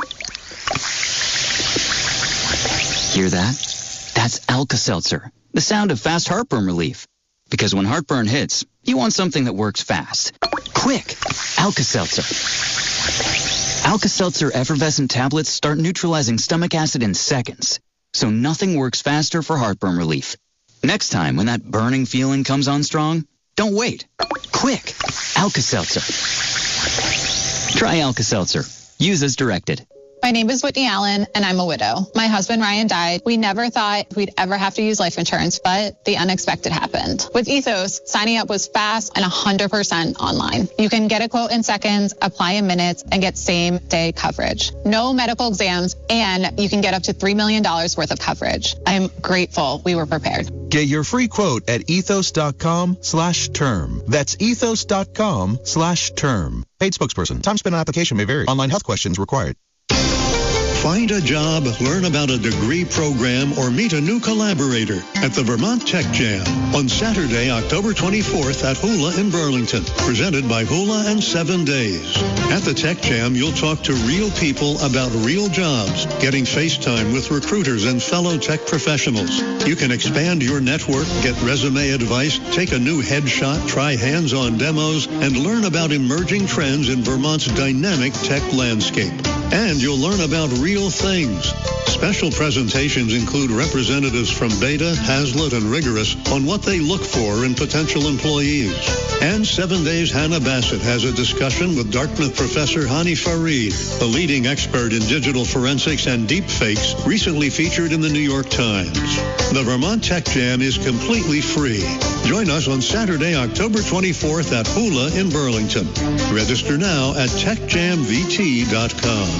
Hear that? That's Alka-Seltzer, the sound of fast heartburn relief. Because when heartburn hits, you want something that works fast. Quick! Alka-Seltzer. Alka-Seltzer effervescent tablets start neutralizing stomach acid in seconds. So nothing works faster for heartburn relief. Next time when that burning feeling comes on strong, don't wait. Quick! Alka-Seltzer. Try Alka-Seltzer. Use as directed. I My name is Whitney Allen, and I'm a widow. My husband, Ryan, died. We never thought we'd ever have to use life insurance, but the unexpected happened. With Ethos, signing up was fast and 100% online. You can get a quote in seconds, apply in minutes, and get same-day coverage. No medical exams, and you can get up to $3 million worth of coverage. I'm grateful we were prepared. Get your free quote at ethos.com/term. That's ethos.com/term. Paid spokesperson. Time spent on application may vary. Online health questions required. Find a job, learn about a degree program, or meet a new collaborator at the Vermont Tech Jam on Saturday, October 24th at Hula in Burlington, presented by Hula and 7 Days. At the Tech Jam, you'll talk to real people about real jobs, getting FaceTime with recruiters and fellow tech professionals. You can expand your network, get resume advice, take a new headshot, try hands-on demos, and learn about emerging trends in Vermont's dynamic tech landscape. And you'll learn about real things. Special presentations include representatives from Beta, Hazlitt, and Rigorous on what they look for in potential employees. And 7 Days Hannah Bassett has a discussion with Dartmouth professor Hani Farid, a leading expert in digital forensics and deepfakes, recently featured in the New York Times. The Vermont Tech Jam is completely free. Join us on Saturday, October 24th at Hula in Burlington. Register now at techjamvt.com.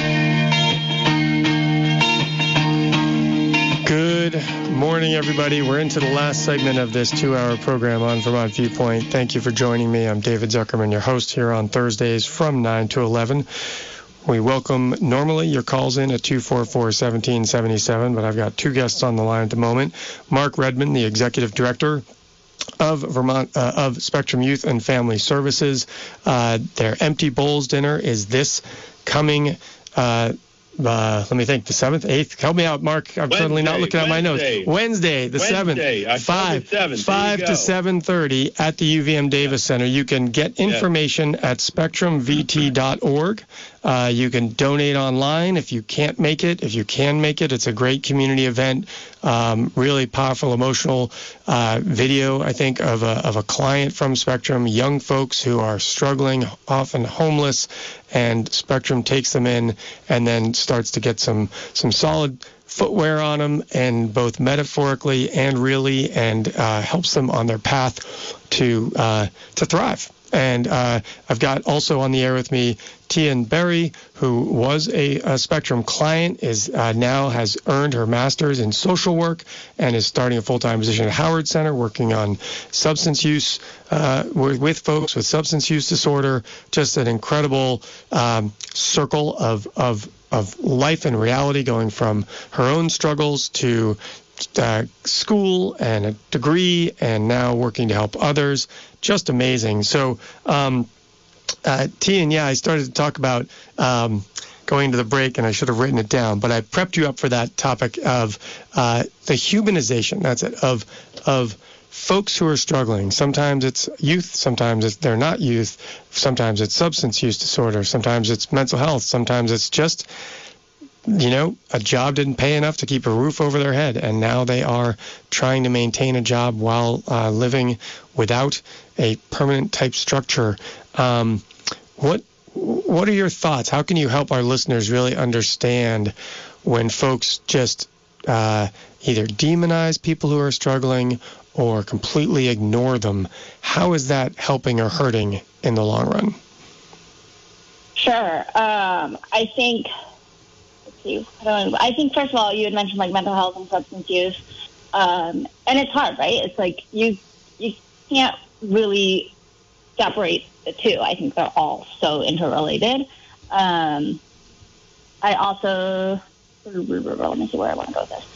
Good morning, everybody. We're into the last segment of this 2-hour program on Vermont Viewpoint. Thank you for joining me. I'm David Zuckerman, your host here on Thursdays from 9 to 11. We welcome normally your calls in at 244-1777, but I've got two guests on the line at the moment. Mark Redmond, the executive director of Vermont of Spectrum Youth and Family Services. Their Empty Bowls dinner is this coming let me think, the 7th, 8th. Help me out, Mark. I'm certainly not looking at my notes. Wednesday, the 7th, 5 to 7:30 at the UVM Davis Center. You can get information at spectrumvt.org. You can donate online if you can't make it. If you can make it, it's a great community event. Really powerful, emotional video, I think, of a client from Spectrum, young folks who are struggling, often homeless, and Spectrum takes them in and then starts to get some solid footwear on them, and both metaphorically and really, and helps them on their path to thrive. And I've got also on the air with me Tian Berry, who was a Spectrum client, is now has earned her master's in social work and is starting a full-time position at Howard Center, working on substance use with folks with substance use disorder. Just an incredible circle of life and reality, going from her own struggles to school and a degree, and now working to help others. Just amazing. So, Tian, I started to talk about going to the break, and I should have written it down, but I prepped you up for that topic of the humanization. That's it, of folks who are struggling. Sometimes it's youth, sometimes they're not youth, sometimes it's substance use disorder, sometimes it's mental health, sometimes it's just, a job didn't pay enough to keep a roof over their head, and now they are trying to maintain a job while living without a permanent type structure. What are your thoughts? How can you help our listeners really understand when folks just either demonize people who are struggling or completely ignore them? How is that helping or hurting in the long run? Sure. I think first of all, you had mentioned like mental health and substance use, and it's hard, right? It's like you can't really separate the two. I think they're all so interrelated. I also, let me see where I want to go with this.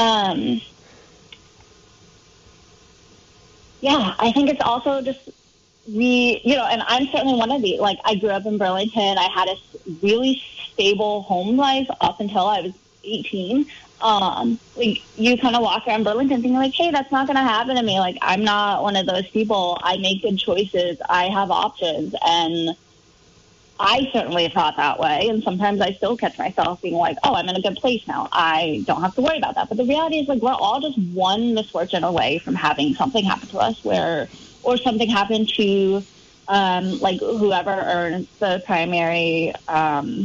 I think it's also just and I'm certainly one of these. Like, I grew up in Burlington. I had a really stable home life up until I was 18. You kind of walk around Burlington thinking like, hey, that's not going to happen to me. Like, I'm not one of those people. I make good choices. I have options. And I certainly thought that way. And sometimes I still catch myself being like, oh, I'm in a good place now. I don't have to worry about that. But the reality is, like, we're all just one misfortune away from having something happen to us or something happen to, whoever earns the primary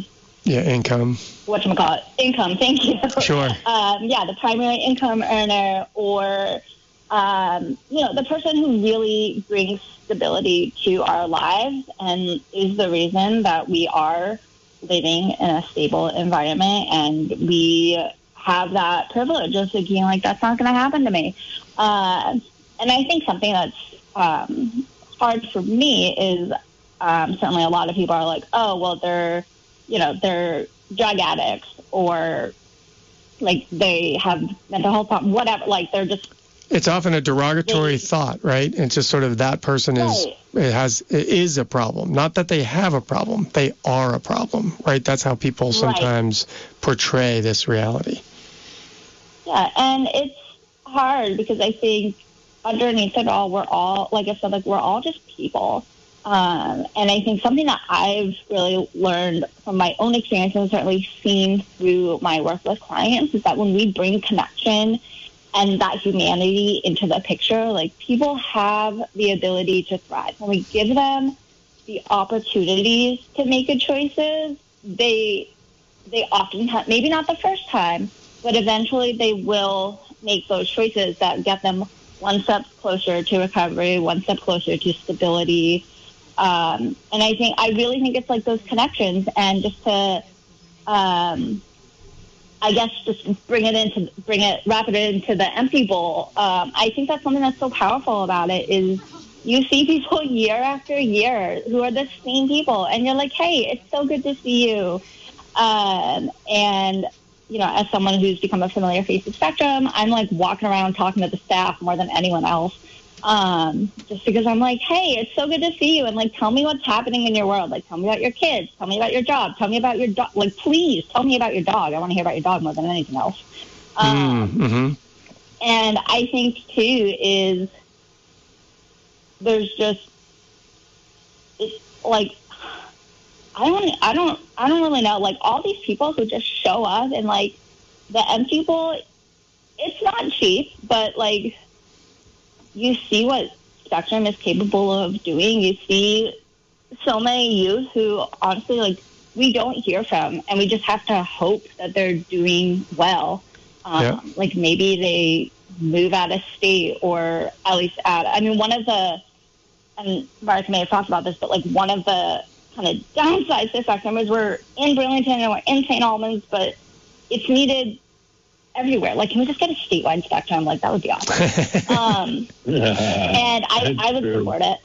Yeah, income. Whatchamacallit? Income, thank you. Sure. The primary income earner, or, the person who really brings stability to our lives and is the reason that we are living in a stable environment, and we have that privilege of thinking, like, that's not going to happen to me. And I think something that's hard for me is certainly a lot of people are like, oh, well, they're drug addicts, or like they have mental health problems, whatever. Like they're just. It's often a derogatory thought, right? It's just sort of that person is a problem. Not that they have a problem, they are a problem, right? That's how people sometimes portray this reality. Yeah, and it's hard because I think underneath it all, we're all, like I said, like we're all just people. And I think something that I've really learned from my own experience, and certainly seen through my work with clients, is that when we bring connection and that humanity into the picture, like people have the ability to thrive. When we give them the opportunities to make good choices, they often have, maybe not the first time, but eventually they will make those choices that get them one step closer to recovery, one step closer to stability. And I really think it's like those connections, and just to, just wrap it into the empty bowl. I think that's something that's so powerful about it is you see people year after year who are the same people, and you're like, hey, it's so good to see you. And, as someone who's become a familiar face of Spectrum, I'm like walking around talking to the staff more than anyone else. Just because I'm like, hey, it's so good to see you. And like, tell me what's happening in your world. Like, tell me about your kids. Tell me about your job. Tell me about your dog. Like, please tell me about your dog. I want to hear about your dog more than anything else. And I think too is there's just, it's like, I don't really know. Like all these people who just show up and like the empty bowl, it's not cheap, but like, you see what Spectrum is capable of doing. You see so many youth who, honestly, like, we don't hear from, and we just have to hope that they're doing well. Like, maybe they move out of state, or at least one of the, and Mark may have talked about this, but, like, one of the kind of downsides to Spectrum is we're in Burlington and we're in St. Albans, but it's needed everywhere. Like, can we just get a statewide Spectrum? Like, that would be awesome. And I would support it.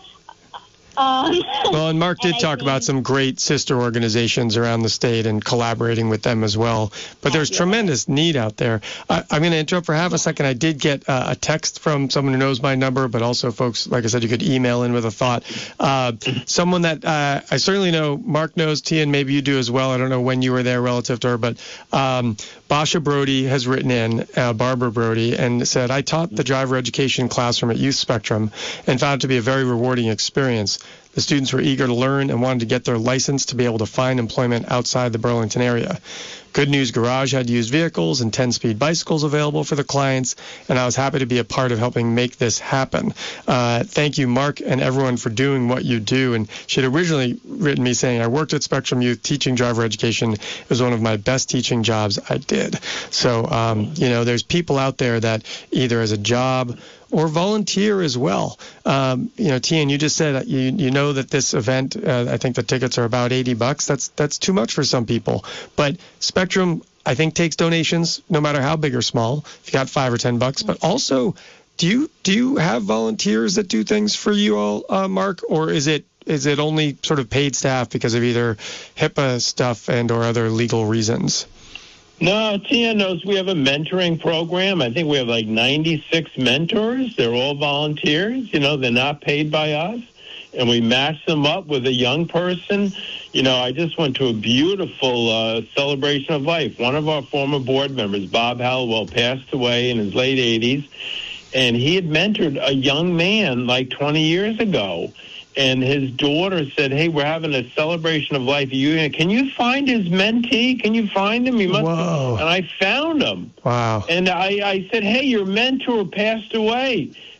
Well, and Mark did talk about some great sister organizations around the state and collaborating with them as well. But there's tremendous need out there. I'm going to interrupt for half a second. I did get a text from someone who knows my number, but also folks, like I said, you could email in with a thought. Someone that I certainly know Mark knows, Tia, and maybe you do as well. I don't know when you were there relative to her, but Basha Brody has written in, Barbara Brody, and said, I taught the driver education classroom at Youth Spectrum and found it to be a very rewarding experience. The students were eager to learn and wanted to get their license to be able to find employment outside the Burlington area. Good News Garage had used vehicles and 10-speed bicycles available for the clients, and I was happy to be a part of helping make this happen. Thank you, Mark, and everyone for doing what you do. And she had originally written me saying, I worked at Spectrum Youth teaching driver education. It was one of my best teaching jobs I did. So, there's people out there that either as a job or volunteer as well. Tian, you just said you know that this event, I think the tickets are about $80. That's too much for some people. But Spectrum, I think, takes donations no matter how big or small. If you got $5 or $10, but also, do you have volunteers that do things for you all, Mark, or is it only sort of paid staff because of either HIPAA stuff and or other legal reasons? No, Tia knows we have a mentoring program. I think we have like 96 mentors. They're all volunteers. They're not paid by us. And we match them up with a young person. I just went to a beautiful celebration of life. One of our former board members, Bob Hallowell, passed away in his late 80s. And he had mentored a young man like 20 years ago. And his daughter said, hey, we're having a celebration of life. Can you find his mentee? Can you find him? He must have. And I found him. Wow. And I said, hey, your mentor passed away.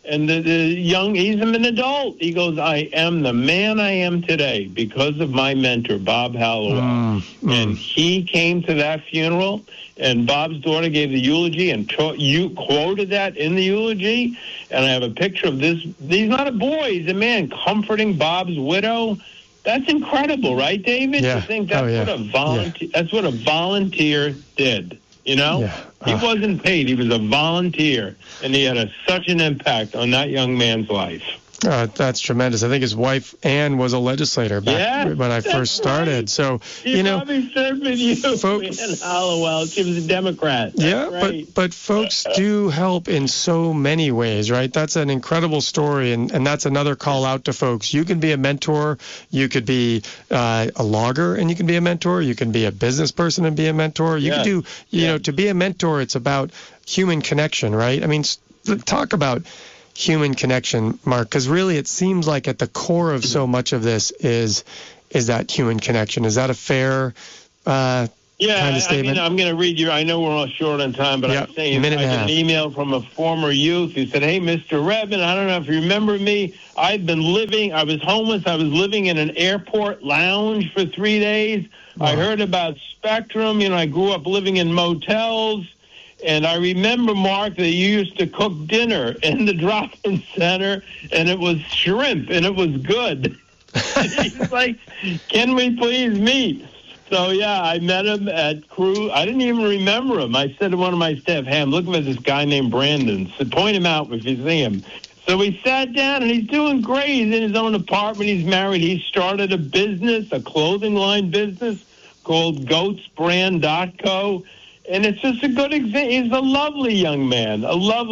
And he's an adult. He goes, I am the man I am today because of my mentor, Bob Hallowell. And he came to that funeral, and Bob's daughter gave the eulogy, and you quoted that in the eulogy. And I have a picture of this. He's not a boy. He's a man comforting Bob's widow. That's incredible, right, David? Yeah. I think that's that's what a volunteer did. You know, he wasn't paid. He was a volunteer, and he had such an impact on that young man's life. That's tremendous. I think his wife, Ann, was a legislator back when I first started. Right. So, you know, probably served with you, folks, Ann Hallowell. She was a Democrat. That's right. but folks do help in so many ways, right? That's an incredible story, and that's another call out to folks. You can be a mentor. You could be a logger, and you can be a mentor. You can be a business person and be a mentor. You can do, you know, to be a mentor, it's about human connection, right? I mean, talk about human connection, Mark, because really it seems like at the core of so much of this is that human connection. Is that a fair kind of statement? I mean, I'm going to read you. I know we're all short on time, but I'm saying I got an email from a former youth who said, hey, Mr. Revin, I don't know if you remember me. I was homeless. I was living in an airport lounge for 3 days. Wow. I heard about Spectrum. You know, I grew up living in motels. And I remember, Mark, that you used to cook dinner in the drop-in center, and it was shrimp, and it was good. He's like, can we please meet? So, I met him at Crew. I didn't even remember him. I said to one of my staff, hey, I'm looking for this guy named Brandon. So point him out if you see him. So we sat down, and he's doing great. He's in his own apartment. He's married. He started a business, a clothing line business called goatsbrand.co. And it's just a good example. He's a lovely young man,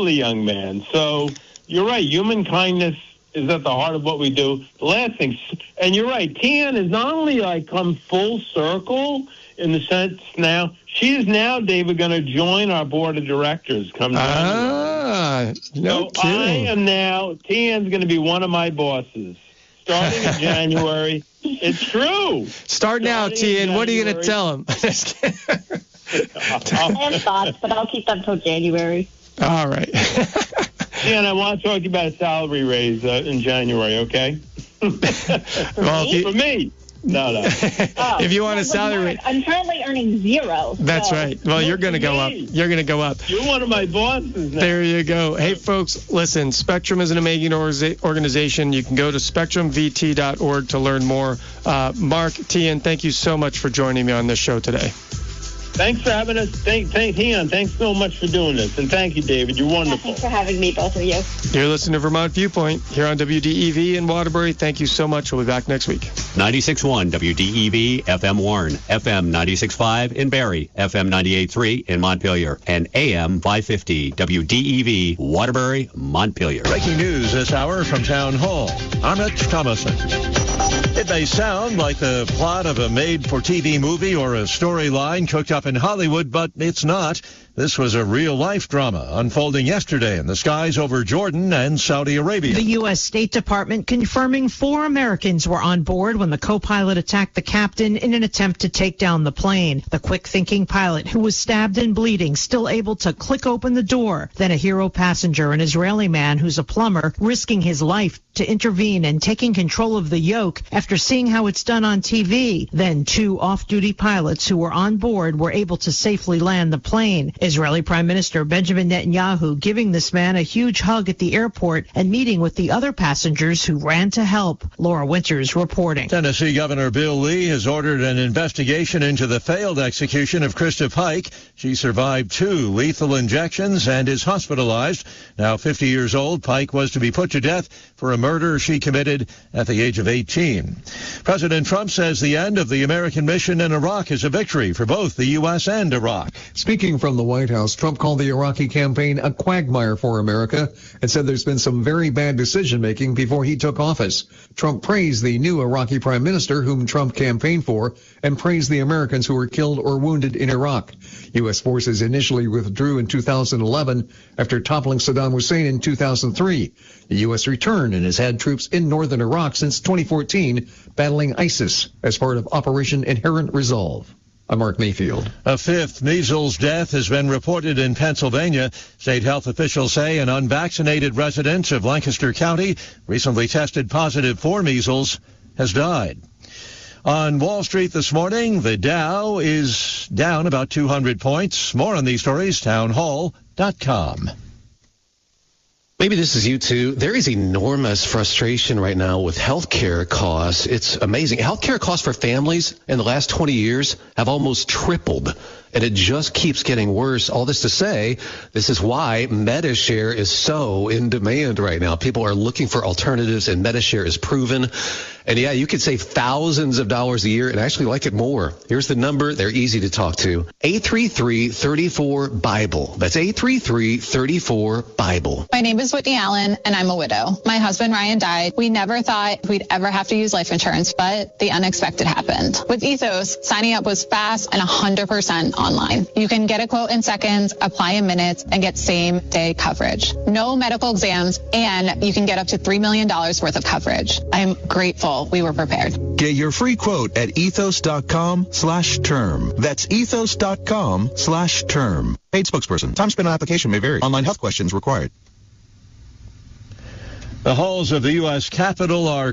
So you're right. Human kindness is at the heart of what we do. The last thing, and you're right, Tian has not only come full circle in the sense now, she is now, David, going to join our board of directors come January. No kidding. Tian's going to be one of my bosses. Starting in January. It's true. Start now, Tian. What are you going to tell him? I have thoughts, but I'll keep them till January. All right. And I want to talk to you about a salary raise in January, okay? For me. No. If you want a salary raise. I'm currently earning 0. That's right. Well, you're going to go up. You're going to go up. You're one of my bosses now. There you go. Hey, folks, listen, Spectrum is an amazing organization. You can go to spectrumvt.org to learn more. Mark, Tian, thank you so much for joining me on this show today. Thanks for having us. Thanks so much for doing this. And thank you, David. You're wonderful. Thanks for having me, both of you. You're listening to Vermont Viewpoint here on WDEV in Waterbury. Thank you so much. We'll be back next week. 96.1 WDEV, FM Warren, FM 96.5 in Barrie, FM 98.3 in Montpelier, and AM 550 WDEV, Waterbury, Montpelier. Breaking news this hour from Town Hall. I'm Rich Thomason. It may sound like the plot of a made-for-TV movie or a storyline cooked up in Hollywood, but it's not. This was a real-life drama unfolding yesterday in the skies over Jordan and Saudi Arabia. The U.S. State Department confirming 4 Americans were on board when the co-pilot attacked the captain in an attempt to take down the plane. The quick-thinking pilot, who was stabbed and bleeding, still able to click open the door. Then a hero passenger, an Israeli man who's a plumber, risking his life to intervene and taking control of the yoke after seeing how it's done on TV. Then 2 off-duty pilots who were on board were able to safely land the plane. Israeli Prime Minister Benjamin Netanyahu giving this man a huge hug at the airport and meeting with the other passengers who ran to help. Laura Winters reporting. Tennessee Governor Bill Lee has ordered an investigation into the failed execution of Krista Pike. She survived 2 lethal injections and is hospitalized. Now 50 years old, Pike was to be put to death for a murder she committed at the age of 18. President Trump says the end of the American mission in Iraq is a victory for both the U.S. and Iraq. Speaking from the White House, Trump called the Iraqi campaign a quagmire for America and said there's been some very bad decision-making before he took office. Trump praised the new Iraqi prime minister, whom Trump campaigned for, and praised the Americans who were killed or wounded in Iraq. U.S. forces initially withdrew in 2011 after toppling Saddam Hussein in 2003. The U.S. returned and has had troops in northern Iraq since 2014, battling ISIS as part of Operation Inherent Resolve. I'm Mark Mayfield. A fifth measles death has been reported in Pennsylvania. State health officials say an unvaccinated resident of Lancaster County, recently tested positive for measles, has died. On Wall Street this morning, the Dow is down about 200 points. More on these stories, townhall.com. Maybe this is you too. There is enormous frustration right now with healthcare costs. It's amazing. Healthcare costs for families in the last 20 years have almost tripled, and it just keeps getting worse. All this to say, this is why Medi-Share is so in demand right now. People are looking for alternatives, and Medi-Share is proven. And yeah, you could save thousands of dollars a year and actually like it more. Here's the number. They're easy to talk to. 833-34-BIBLE. That's 833-34-BIBLE. My name is Whitney Allen, and I'm a widow. My husband, Ryan, died. We never thought we'd ever have to use life insurance, but the unexpected happened. With Ethos, signing up was fast and 100% online. You can get a quote in seconds, apply in minutes, and get same-day coverage. No medical exams, and you can get up to $3 million worth of coverage. I'm grateful we were prepared. Get your free quote at ethos.com/term. That's ethos.com/term. Paid spokesperson. Time spent on application may vary. Online health questions required. The halls of the U.S. Capitol are